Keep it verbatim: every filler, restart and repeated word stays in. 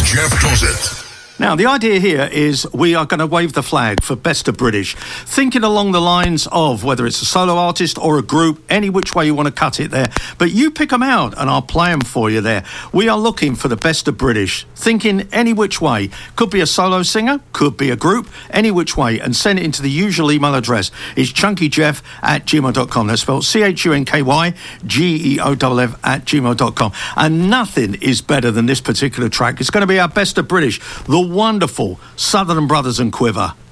Jeff does it. Now, the idea here is we are going to wave the flag for Best of British, thinking along the lines of whether it's a solo artist or a group, any which way you want to cut it there. But you pick them out and I'll play them for you there. We are looking for the Best of British, thinking any which way. Could be a solo singer, could be a group, any which way, and send it into the usual email address. It's chunkyjeff at gmail dot com. That's spelled C H U N K Y G E O F F at gmail dot com. And nothing is better than this particular track. It's going to be our Best of British, the wonderful Southern Brothers and Quiver.